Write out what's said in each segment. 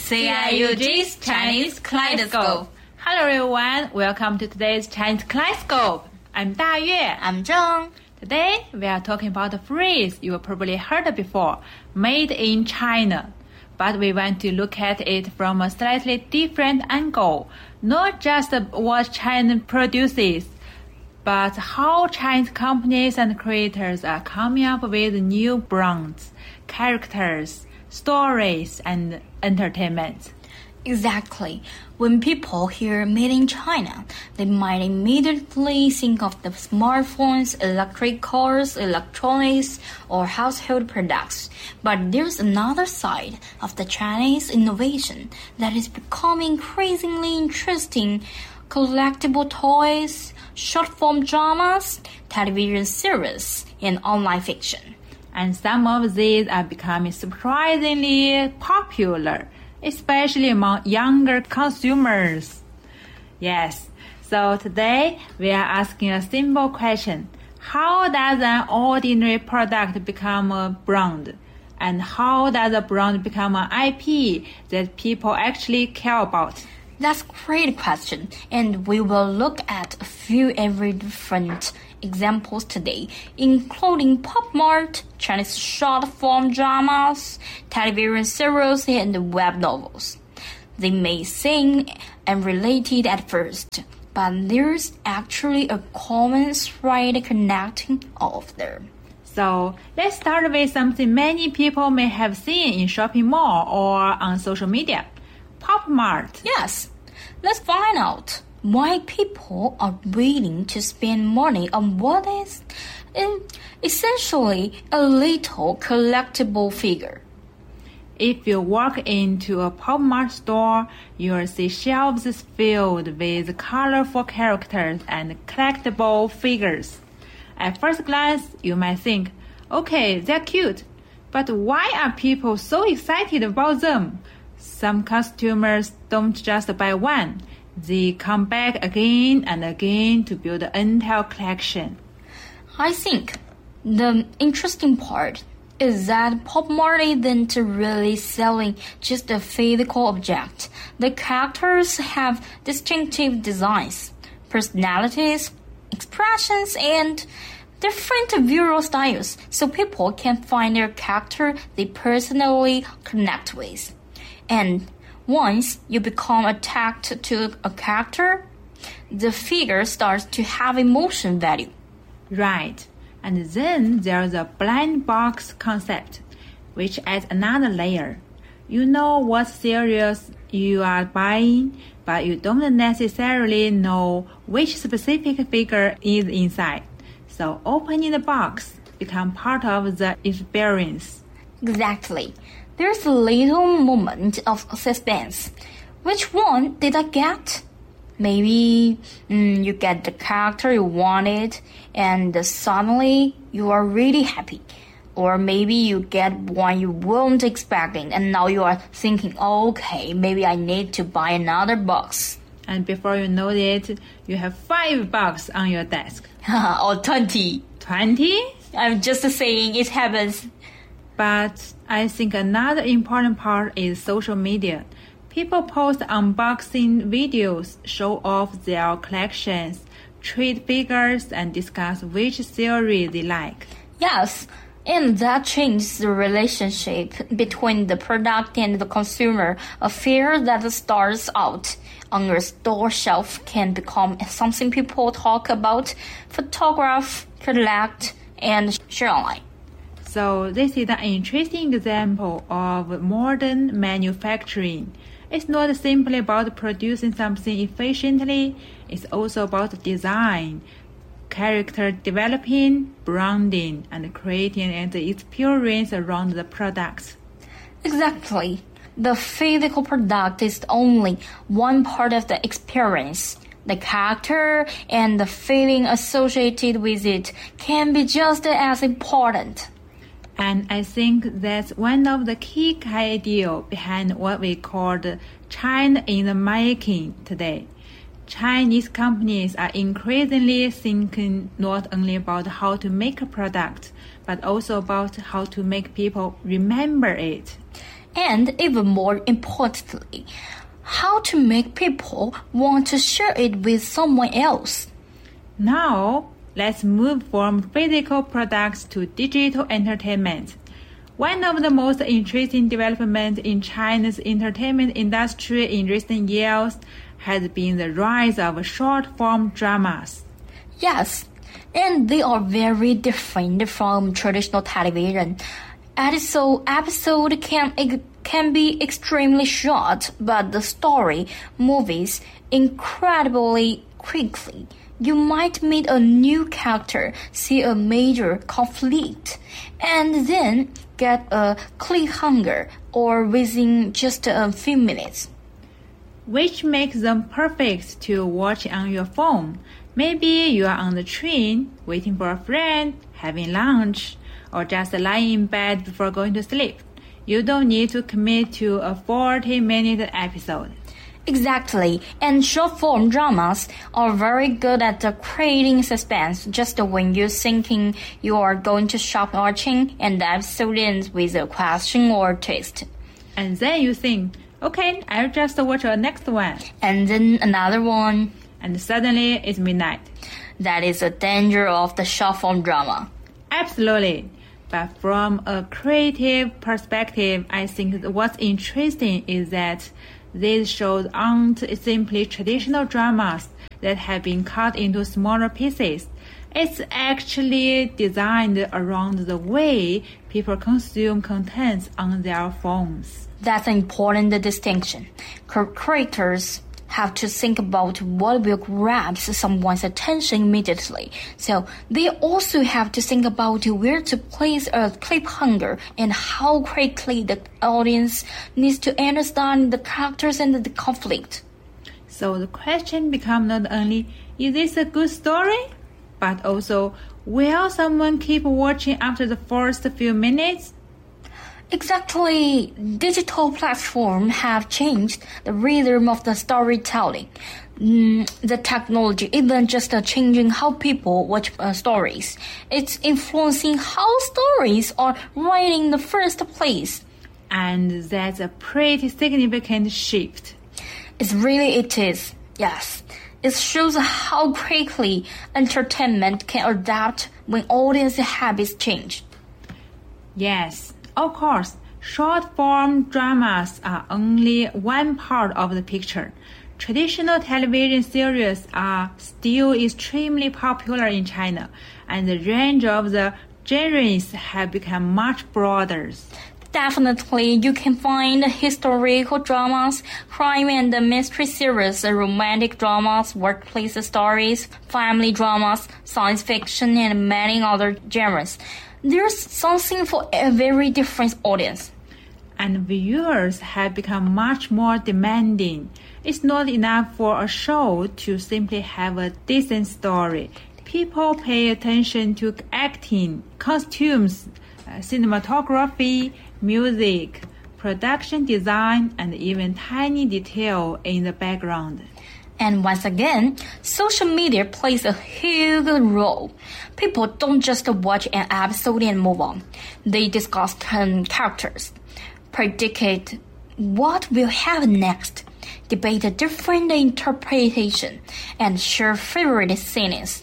CIUG's Chinese Kaleidoscope. Hello everyone, welcome to today's Chinese Kaleidoscope. I'm Da Yue. I'm Zheng. Today we are talking about a phrase you probably heard before, made in China. But we want to look at it from a slightly different angle, not just what China produces, but how Chinese companies and creators are coming up with new brands, characters, stories, and entertainment. Exactly. When people hear made in China, they might immediately think of the smartphones, electric cars, electronics, or household products. But there's another side of the Chinese innovation that is becoming increasingly interesting. Collectible toys, short-form dramas, television series, and online fiction. And some of these are becoming surprisingly popular, especially among younger consumers. Yes, so today we are asking a simple question. How does an ordinary product become a brand? And how does a brand become an IP that people actually care about? That's a great question, and we will look at a few every different examples today, including Pop Mart, Chinese short-form dramas, television serials, and web novels. They may seem unrelated at first, but there's actually a common thread connecting all of them. So let's start with something many people may have seen in shopping mall or on social media. Pop Mart. Yes, let's find out why people are willing to spend money on what is essentially a little collectible figure. If you walk into a Pop Mart store, you'll see shelves filled with colorful characters and collectible figures. At first glance, you might think, okay, they're cute, but why are people so excited about them? Some customers don't just buy one. They come back again and again to build an entire collection. I think the interesting part is that Pop Mart isn't really selling just a physical object. The characters have distinctive designs, personalities, expressions, and different visual styles, so people can find their character they personally connect with. And once you become attached to a character, the figure starts to have emotion value. Right. And then there's a blind box concept, which adds another layer. You know what series you are buying, but you don't necessarily know which specific figure is inside. So opening the box becomes part of the experience. Exactly. There's a little moment of suspense. Which one did I get? Maybe you get the character you wanted and suddenly you are really happy. Or maybe you get one you weren't expecting and now you are thinking, okay, maybe I need to buy another box. And before you know it, you have $5 on your desk. Or 20. 20? I'm just saying it happens. But I think another important part is social media. People post unboxing videos, show off their collections, trade figures, and discuss which series they like. Yes, and that changes the relationship between the product and the consumer. A figure that starts out on your store shelf can become something people talk about, photograph, collect, and share online. So this is an interesting example of modern manufacturing. It's not simply about producing something efficiently, it's also about design, character developing, branding, and creating an experience around the product. Exactly. The physical product is only one part of the experience. The character and the feeling associated with it can be just as important. And I think that's one of the key ideas behind what we call China in the making today. Chinese companies are increasingly thinking not only about how to make a product, but also about how to make people remember it. And even more importantly, how to make people want to share it with someone else. Now, let's move from physical products to digital entertainment. One of the most interesting developments in China's entertainment industry in recent years has been the rise of short-form dramas. Yes, and they are very different from traditional television. Episode can be extremely short, but the story moves incredibly quickly. You might meet a new character, see a major conflict, and then get a cliffhanger or within just a few minutes. Which makes them perfect to watch on your phone. Maybe you are on the train, waiting for a friend, having lunch, or just lying in bed before going to sleep. You don't need to commit to a 40-minute episode. Exactly, and short-form dramas are very good at creating suspense. Just when you're thinking you are going to stop watching, and the episode ends with a question or twist. And then you think, okay, I'll just watch the next one. And then another one. And suddenly it's midnight. That is the danger of the short-form drama. Absolutely. But from a creative perspective, I think what's interesting is that these shows aren't simply traditional dramas that have been cut into smaller pieces. It's actually designed around the way people consume content on their phones. That's an important distinction. Creators have to think about what will grab someone's attention immediately. So they also have to think about where to place a cliffhanger and how quickly the audience needs to understand the characters and the conflict. So the question becomes not only, is this a good story? But also, will someone keep watching after the first few minutes? Exactly. Digital platforms have changed the rhythm of the storytelling. The technology isn't just changing how people watch stories. It's influencing how stories are written in the first place. And that's a pretty significant shift. It is. Yes. It shows how quickly entertainment can adapt when audience habits change. Yes. Of course, short-form dramas are only one part of the picture. Traditional television series are still extremely popular in China, and the range of the genres have become much broader. Definitely, you can find historical dramas, crime and mystery series, romantic dramas, workplace stories, family dramas, science fiction, and many other genres. There's something for a very different audience. And viewers have become much more demanding. It's not enough for a show to simply have a decent story. People pay attention to acting, costumes, cinematography, music, production design, and even tiny detail in the background. And once again, social media plays a huge role. People don't just watch an episode and move on. They discuss characters, predict what will happen next, debate a different interpretation, and share favorite scenes.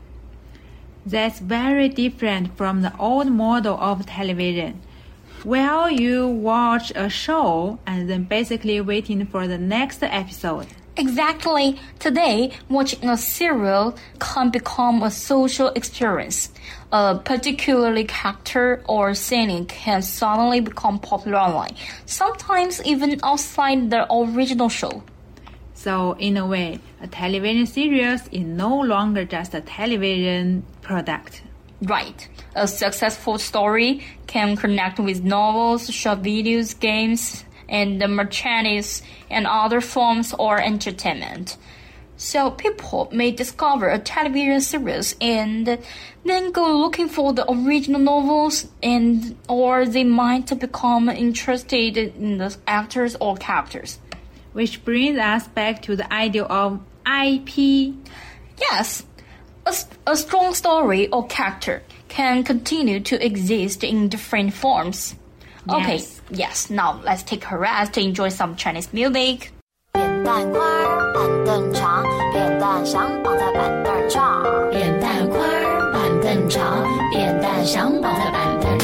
That's very different from the old model of television. Well, you watch a show and then basically waiting for the next episode. Exactly. Today, watching a serial can become a social experience. A particular character or scene can suddenly become popular online, sometimes even outside the original show. So, in a way, a television series is no longer just a television product. Right. A successful story can connect with novels, short videos, games, and the merchandise and other forms of entertainment. So people may discover a television series and then go looking for the original novels, or they might become interested in the actors or characters. Which brings us back to the idea of IP. Yes, a strong story or character can continue to exist in different forms. Okay, Yes. yes. Now let's take a rest to enjoy some Chinese music. 扁担宽，板凳长，扁担想绑在板凳上。 扁担宽，板凳长，扁担想绑在板凳